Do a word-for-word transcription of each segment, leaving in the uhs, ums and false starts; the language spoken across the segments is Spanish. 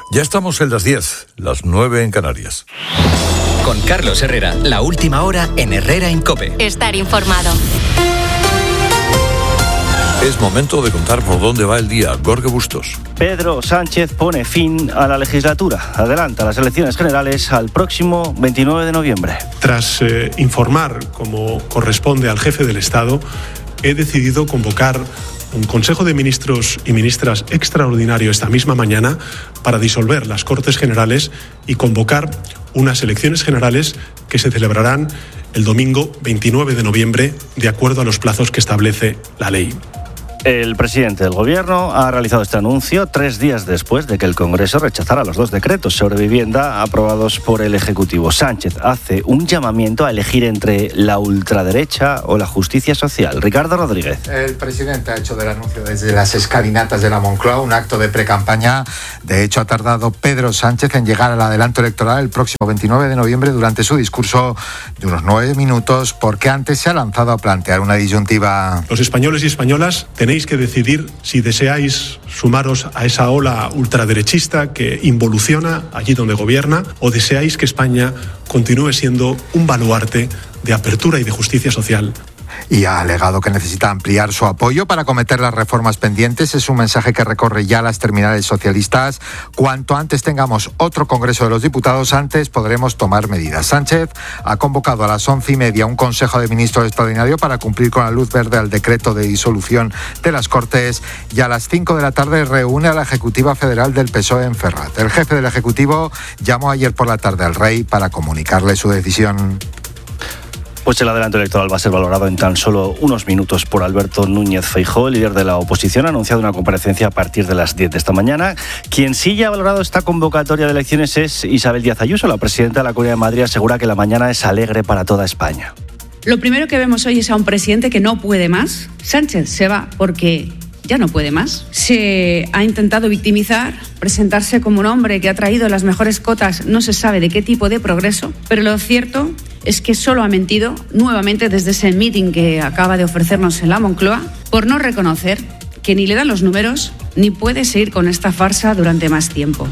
Ya estamos en las diez, las nueve en Canarias. Con Carlos Herrera, la última hora en Herrera en COPE. Estar informado. Es momento de contar por dónde va el día. Jorge Bustos. Pedro Sánchez pone fin a la legislatura. Adelanta las elecciones generales al próximo veintinueve de noviembre. Tras eh, informar, como corresponde al jefe del Estado, he decidido convocar un Consejo de Ministros y Ministras extraordinario esta misma mañana para disolver las Cortes Generales y convocar unas elecciones generales que se celebrarán el domingo veintinueve de noviembre, de acuerdo a los plazos que establece la ley. El presidente del Gobierno ha realizado este anuncio tres días después de que el Congreso rechazara los dos decretos sobre vivienda aprobados por el Ejecutivo. Sánchez hace un llamamiento a elegir entre la ultraderecha o la justicia social. Ricardo Rodríguez. El presidente ha hecho del anuncio desde las escalinatas de la Moncloa un acto de precampaña. De hecho, ha tardado Pedro Sánchez en llegar al adelanto electoral el próximo veintinueve de noviembre durante su discurso de unos nueve minutos, porque antes se ha lanzado a plantear una disyuntiva. Los españoles y españolas tenéis que decidir si deseáis sumaros a esa ola ultraderechista que involuciona allí donde gobierna, o deseáis que España continúe siendo un baluarte de apertura y de justicia social. Y ha alegado que necesita ampliar su apoyo para acometer las reformas pendientes. Es un mensaje que recorre ya las terminales socialistas. Cuanto antes tengamos otro Congreso de los Diputados, antes podremos tomar medidas. Sánchez ha convocado a las once y media un Consejo de Ministros extraordinario para cumplir con la luz verde al decreto de disolución de las Cortes, y a las cinco de la tarde reúne a la Ejecutiva Federal del P S O E en Ferraz. El jefe del Ejecutivo llamó ayer por la tarde al rey para comunicarle su decisión. Pues el adelanto electoral va a ser valorado en tan solo unos minutos por Alberto Núñez Feijóo. El líder de la oposición ha anunciado una comparecencia a partir de las diez de esta mañana. Quien sí ya ha valorado esta convocatoria de elecciones es Isabel Díaz Ayuso. La presidenta de la Comunidad de Madrid asegura que la mañana es alegre para toda España. Lo primero que vemos hoy es a un presidente que no puede más. Sánchez se va porque ya no puede más. Se ha intentado victimizar, presentarse como un hombre que ha traído las mejores cotas, no se sabe de qué tipo de progreso, pero lo cierto es que solo ha mentido nuevamente desde ese meeting que acaba de ofrecernos en la Moncloa, por no reconocer que ni le dan los números ni puede seguir con esta farsa durante más tiempo.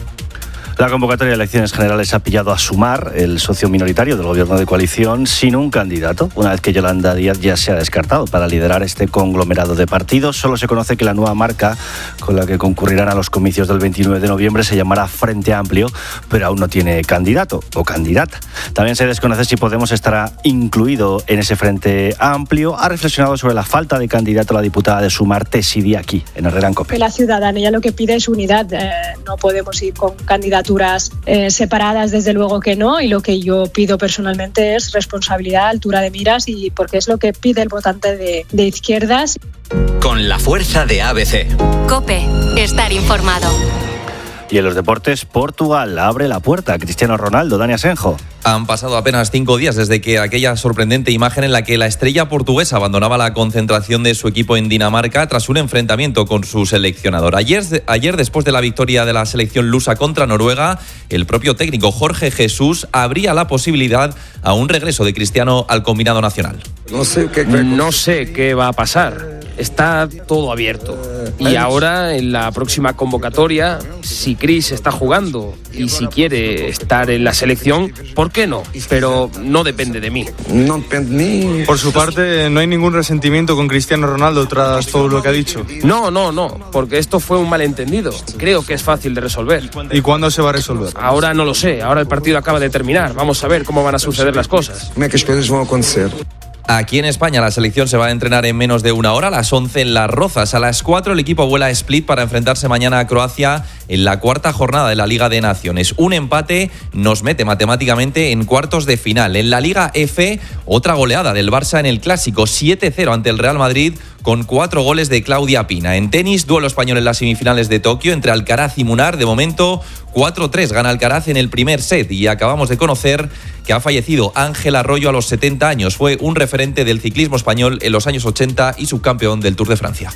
La convocatoria de elecciones generales ha pillado a Sumar, el socio minoritario del gobierno de coalición, sin un candidato, una vez que Yolanda Díaz ya se ha descartado para liderar este conglomerado de partidos. Solo se conoce que la nueva marca con la que concurrirán a los comicios del veintinueve de noviembre se llamará Frente Amplio, pero aún no tiene candidato o candidata. También se desconoce si Podemos estará incluido en ese Frente Amplio. Ha reflexionado sobre la falta de candidato la diputada de Sumar, Tesi Díaz, aquí en Herrera en COPE. La ciudadanía lo que pide es unidad. Eh, no podemos ir con candidatos Eh, separadas, desde luego que no, y lo que yo pido personalmente es responsabilidad, altura de miras, y porque es lo que pide el votante de, de izquierdas. Con la fuerza de A B C. COPE, estar informado. Y en los deportes, Portugal abre la puerta a Cristiano Ronaldo. Dani Asenjo. Han pasado apenas cinco días desde que aquella sorprendente imagen en la que la estrella portuguesa abandonaba la concentración de su equipo en Dinamarca tras un enfrentamiento con su seleccionador. Ayer, ayer, después de la victoria de la selección lusa contra Noruega, el propio técnico Jorge Jesús abría la posibilidad a un regreso de Cristiano al combinado nacional. No sé qué, no sé qué va a pasar. Está todo abierto. Y ahora, en la próxima convocatoria, si Cris está jugando y si quiere estar en la selección, ¿por qué no? Pero no depende de mí. No depende de mí. Por su parte, ¿no hay ningún resentimiento con Cristiano Ronaldo tras todo lo que ha dicho? No, no, no, porque esto fue un malentendido. Creo que es fácil de resolver. ¿Y cuándo se va a resolver? Ahora no lo sé, ahora el partido acaba de terminar. Vamos a ver cómo van a suceder las cosas. ¿Cómo es que las cosas van a acontecer? Aquí en España la selección se va a entrenar en menos de una hora, a las once en Las Rozas. A las cuatro el equipo vuela a Split para enfrentarse mañana a Croacia en la cuarta jornada de la Liga de Naciones. Un empate nos mete matemáticamente en cuartos de final. En la Liga F, otra goleada del Barça en el Clásico, siete cero ante el Real Madrid, con cuatro goles de Claudia Pina. En tenis, duelo español en las semifinales de Tokio entre Alcaraz y Munar. De momento, cuatro tres gana Alcaraz en el primer set. Y acabamos de conocer que ha fallecido Ángel Arroyo a los setenta años. Fue un referente del ciclismo español en los años ochenta y subcampeón del Tour de Francia.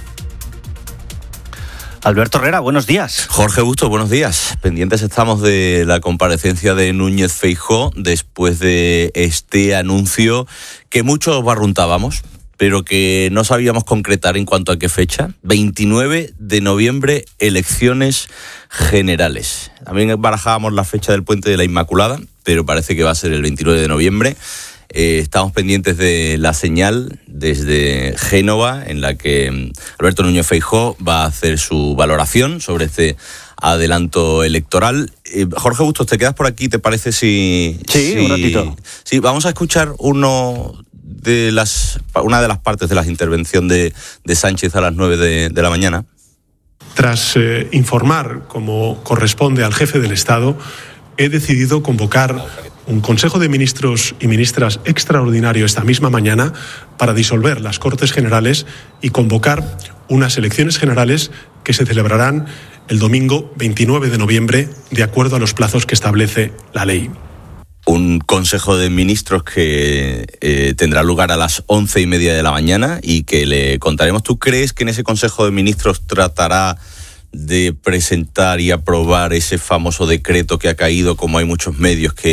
Alberto Herrera, buenos días. Jorge Bustos, buenos días. Pendientes estamos de la comparecencia de Núñez Feijóo después de este anuncio que muchos barruntábamos. pero que no sabíamos concretar en cuanto a qué fecha. veintinueve de noviembre, elecciones generales. También barajábamos la fecha del Puente de la Inmaculada, pero parece que va a ser el veintinueve de noviembre. Eh, estamos pendientes de la señal desde Génova, en la que Alberto Núñez Feijóo va a hacer su valoración sobre este adelanto electoral. Eh, Jorge Bustos, ¿te quedas por aquí? ¿Te parece si...? Sí, si, un ratito. Sí, vamos a escuchar uno de las, una de las partes de la intervención de, de Sánchez a las nueve de, de la mañana. Tras eh, informar, como corresponde al jefe del Estado, he decidido convocar un Consejo de Ministros y Ministras extraordinario esta misma mañana para disolver las Cortes Generales y convocar unas elecciones generales que se celebrarán el domingo veintinueve de noviembre, de acuerdo a los plazos que establece la ley. Un Consejo de Ministros que eh, tendrá lugar a las once y media de la mañana y que le contaremos. ¿Tú crees que en ese Consejo de Ministros tratará de presentar y aprobar ese famoso decreto que ha caído, como hay muchos medios que